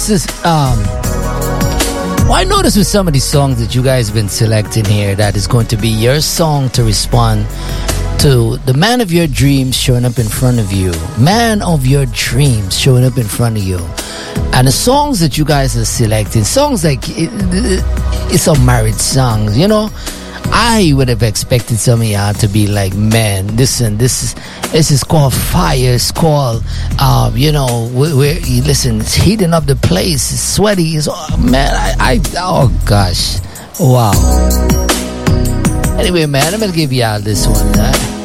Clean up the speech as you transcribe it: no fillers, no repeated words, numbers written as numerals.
This is well, I noticed with some of these songs that you guys have been selecting here that is going to be your song to respond to the man of your dreams showing up in front of you. Man of your dreams showing up in front of you. And the songs that you guys are selecting, songs like it's some married songs, you know. I would have expected some of y'all to be like, man, listen, this is called fire. It's called, you know, listen, it's heating up the place. It's sweaty. It's, man, oh gosh, wow. Anyway, man, I'm gonna give y'all this one.